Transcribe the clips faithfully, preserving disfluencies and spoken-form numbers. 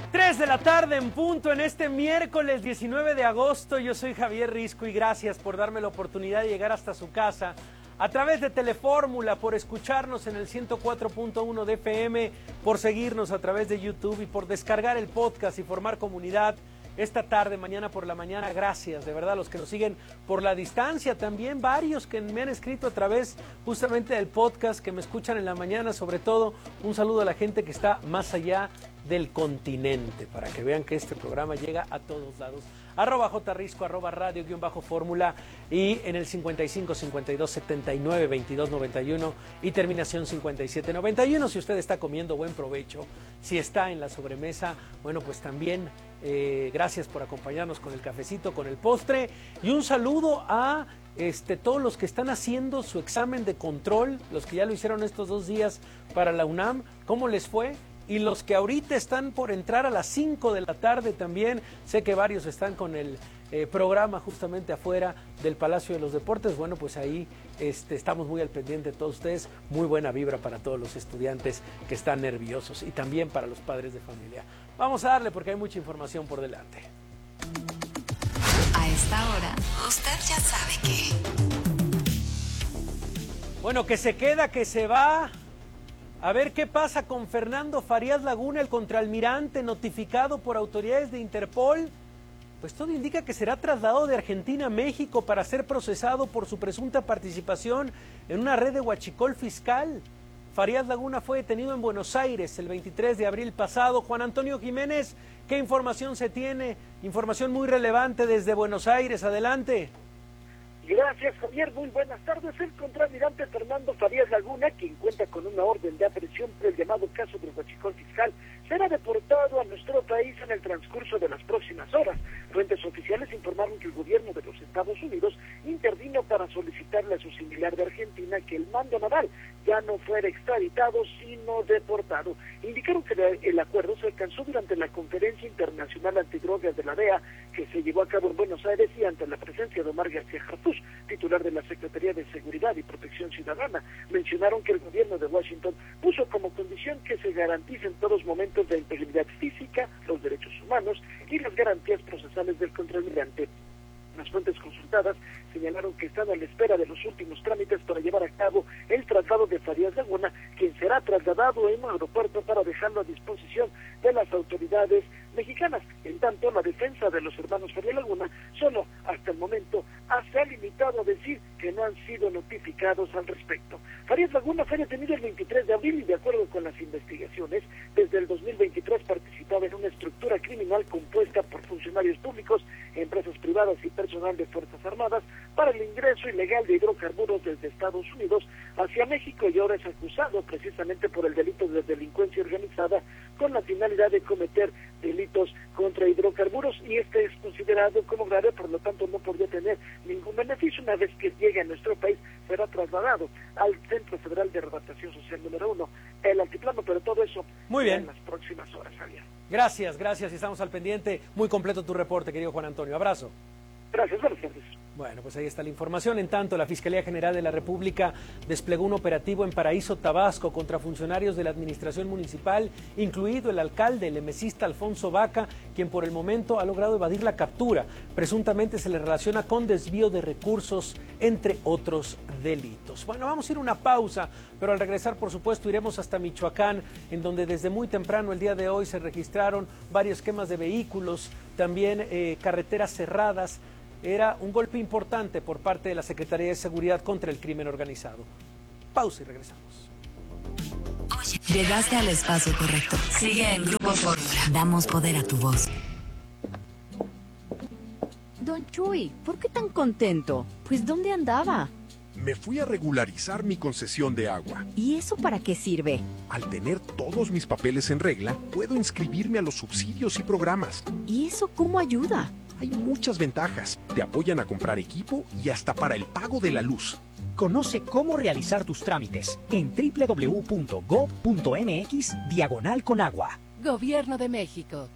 tres de la tarde en punto en este miércoles diecinueve de agosto. Yo soy Javier Risco y gracias por darme la oportunidad de llegar hasta su casa a través de Telefórmula, por escucharnos en el ciento cuatro punto uno de F M, por seguirnos a través de YouTube y por descargar el podcast y formar comunidad esta tarde, mañana por la mañana. Gracias, de verdad, a los que nos siguen por la distancia, también varios que me han escrito a través justamente del podcast, que me escuchan en la mañana, sobre todo un saludo a la gente que está más allá del continente, para que vean que este programa llega a todos lados. Arroba jrisco, arroba radio, guión bajo fórmula, y en el cincuenta y cinco, cincuenta y dos, setenta y nueve, veintidós, noventa y uno y terminación cincuenta y siete, noventa y uno. Si usted está comiendo, buen provecho. Si está en la sobremesa, bueno, pues también eh, gracias por acompañarnos con el cafecito, con el postre, y un saludo a este, todos los que están haciendo su examen de control, los que ya lo hicieron estos dos días para la UNAM. ¿Cómo les fue? Y los que ahorita están por entrar a las cinco de la tarde también, sé que varios están con el eh, programa justamente afuera del Palacio de los Deportes. Bueno, pues ahí este, estamos muy al pendiente de todos ustedes. Muy buena vibra para todos los estudiantes que están nerviosos y también para los padres de familia. Vamos a darle porque hay mucha información por delante. A esta hora, usted ya sabe que... Bueno, que se queda, que se va... A ver qué pasa con Fernando Farías Laguna, el contraalmirante notificado por autoridades de Interpol. Pues todo indica que será trasladado de Argentina a México para ser procesado por su presunta participación en una red de huachicol fiscal. Farías Laguna fue detenido en Buenos Aires el veintitrés de abril pasado. Juan Antonio Jiménez, ¿qué información se tiene? Información muy relevante desde Buenos Aires. Adelante. Gracias, Javier. Muy buenas tardes. El contraalmirante Fernando Farías Laguna, quien cuenta con una orden de aprehensión por el llamado caso del huachicol fiscal, será deportado a nuestro país en el transcurso de las próximas horas. Fuentes oficiales informaron que el gobierno de los Estados Unidos intervino para solicitarle a su similar de Argentina que el mando naval ya no fuera extraditado, sino deportado. Indicaron que el acuerdo se alcanzó durante la Conferencia Internacional Antidrogas de la D E A, que se llevó a cabo en Buenos Aires, y ante la presencia de Omar García Harfuch, titular de la Secretaría de Seguridad y Protección Ciudadana. Mencionaron que el gobierno de Washington puso como condición que se garantice en todos momentos la integridad física, los derechos humanos y las garantías procesales del contraalmirante. Las fuentes consultadas señalaron que están a la espera de los últimos trámites para llevar a cabo el traslado de Farías Laguna, quien será trasladado en un aeropuerto para dejarlo a disposición de las autoridades mexicanas. En tanto, la defensa de los hermanos Farías Laguna solo hasta el momento se ha limitado a decir que no han sido notificados al respecto. Farías Laguna fue detenido el veintitrés de abril y, de acuerdo con las investigaciones, desde el dos mil veintitrés participaba en una estructura criminal compuesta por funcionarios públicos, empresas privadas y personal de Fuerzas Armadas para el ingreso ilegal de hidrocarburos desde Estados Unidos hacia México, y ahora es acusado precisamente por el delito de delincuencia organizada con la finalidad de cometer delitos contra hidrocarburos, y este es considerado como grave, por lo tanto no podría tener ningún beneficio. Una vez que llegue a nuestro país será trasladado al Centro Federal de Redactación Social número uno, el Altiplano, pero todo eso muy bien en las próximas horas, Javier. Gracias, gracias, y estamos al pendiente. Muy completo tu reporte, querido Juan Antonio. Abrazo. Gracias, buenas tardes. Bueno, pues ahí está la información. En tanto, la Fiscalía General de la República desplegó un operativo en Paraíso, Tabasco, contra funcionarios de la administración municipal, incluido el alcalde, el emesista Alfonso Vaca, quien por el momento ha logrado evadir la captura. Presuntamente se le relaciona con desvío de recursos, entre otros delitos. Bueno, vamos a ir a una pausa, pero al regresar, por supuesto, iremos hasta Michoacán, en donde desde muy temprano el día de hoy se registraron varios quemas de vehículos, también eh, carreteras cerradas. Era un golpe importante por parte de la Secretaría de Seguridad contra el crimen organizado. Pausa y regresamos. Llegaste al espacio correcto. Sigue en Grupo Fórmula. Damos poder a tu voz. Don Chuy, ¿por qué tan contento? Pues ¿dónde andaba? Me fui a regularizar mi concesión de agua. ¿Y eso para qué sirve? Al tener todos mis papeles en regla, puedo inscribirme a los subsidios y programas. ¿Y eso cómo ayuda? Hay muchas ventajas. Te apoyan a comprar equipo y hasta para el pago de la luz. Conoce cómo realizar tus trámites en doble u doble u doble u punto gob punto eme equis diagonal con agua. Gobierno de México.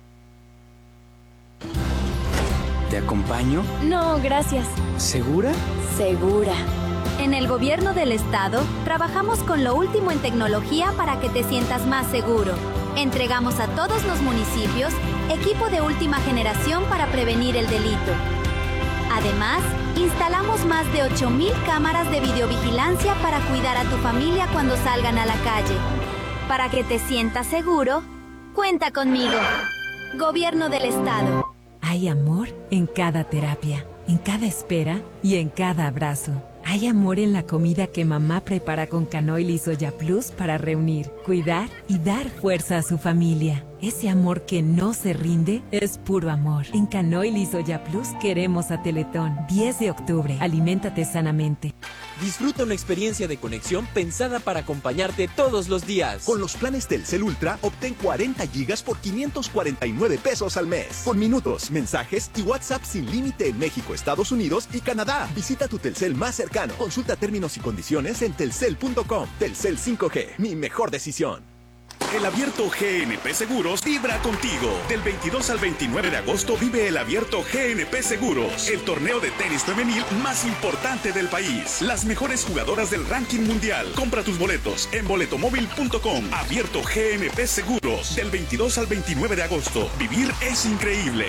¿Te acompaño? No, gracias. ¿Segura? Segura. En el Gobierno del Estado, trabajamos con lo último en tecnología para que te sientas más seguro. Entregamos a todos los municipios equipo de última generación para prevenir el delito. Además, instalamos más de ocho mil cámaras de videovigilancia para cuidar a tu familia cuando salgan a la calle. Para que te sientas seguro, cuenta conmigo. Gobierno del Estado. Hay amor en cada terapia, en cada espera y en cada abrazo. Hay amor en la comida que mamá prepara con Canoil y Soya Plus para reunir, cuidar y dar fuerza a su familia. Ese amor que no se rinde es puro amor. En Canoil y Soya Plus queremos a Teletón. diez de octubre. Aliméntate sanamente. Disfruta una experiencia de conexión pensada para acompañarte todos los días. Con los planes Telcel Ultra, obtén cuarenta gigas por quinientos cuarenta y nueve pesos al mes. Con minutos, mensajes y WhatsApp sin límite en México, Estados Unidos y Canadá. Visita tu Telcel más cercano. Consulta términos y condiciones en telcel punto com. Telcel cinco G, mi mejor decisión. El Abierto G N P Seguros vibra contigo. Del veintidós al veintinueve de agosto vive el Abierto G N P Seguros, el torneo de tenis femenil más importante del país. Las mejores jugadoras del ranking mundial. Compra tus boletos en boletomóvil punto com. Abierto G N P Seguros. Del veintidós al veintinueve de agosto. Vivir es increíble.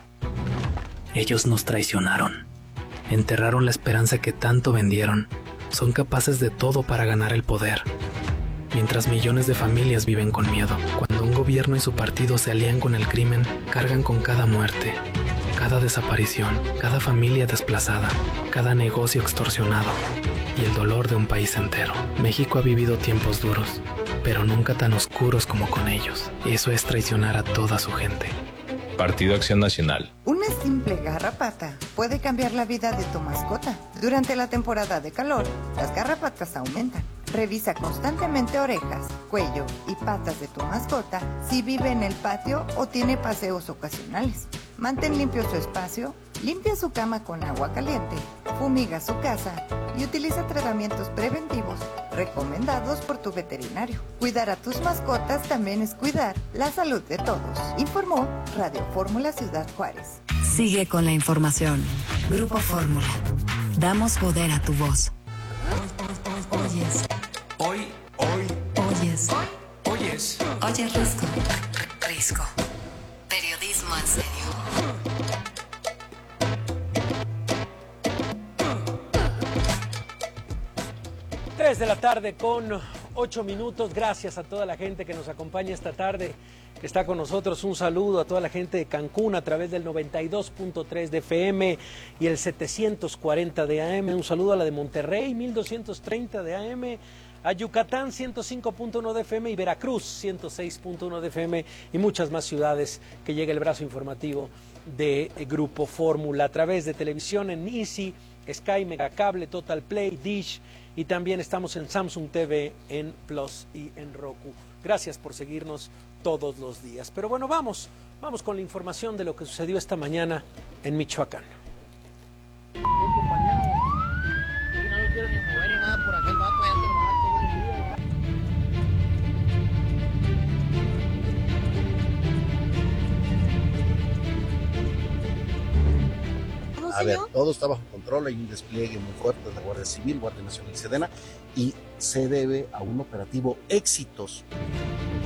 Ellos nos traicionaron. Enterraron la esperanza que tanto vendieron. Son capaces de todo para ganar el poder. Mientras millones de familias viven con miedo, cuando un gobierno y su partido se alían con el crimen, cargan con cada muerte, cada desaparición, cada familia desplazada, cada negocio extorsionado y el dolor de un país entero. México ha vivido tiempos duros, pero nunca tan oscuros como con ellos. Eso es traicionar a toda su gente. Partido Acción Nacional. Una simple garrapata puede cambiar la vida de tu mascota. Durante la temporada de calor, las garrapatas aumentan. Revisa constantemente orejas, cuello y patas de tu mascota si vive en el patio o tiene paseos ocasionales. Mantén limpio su espacio, limpia su cama con agua caliente, fumiga su casa y utiliza tratamientos preventivos recomendados por tu veterinario. Cuidar a tus mascotas también es cuidar la salud de todos. Informó Radio Fórmula Ciudad Juárez. Sigue con la información. Grupo Fórmula. Damos poder a tu voz. Oyes. Hoy, hoy. Oyes. Oyes. Oyes Risco. Risco. Periodismo en serio. tres de la tarde con ocho minutos. Gracias a toda la gente que nos acompaña esta tarde, que está con nosotros. Un saludo a toda la gente de Cancún a través del noventa y dos punto tres de F M y el setecientos cuarenta de A M. Un saludo a la de Monterrey, mil doscientos treinta de A M. A Yucatán, ciento cinco punto uno de F M y Veracruz, ciento seis punto uno de F M y muchas más ciudades que llega el brazo informativo de Grupo Fórmula a través de televisión en Easy, Sky, Megacable, Total Play, Dish y también estamos en Samsung T V, en Plus y en Roku. Gracias por seguirnos todos los días. Pero bueno, vamos, vamos con la información de lo que sucedió esta mañana en Michoacán. A ver, todo está bajo control, hay un despliegue muy fuerte de la Guardia Civil, Guardia Nacional y Sedena, y se debe a un operativo exitoso.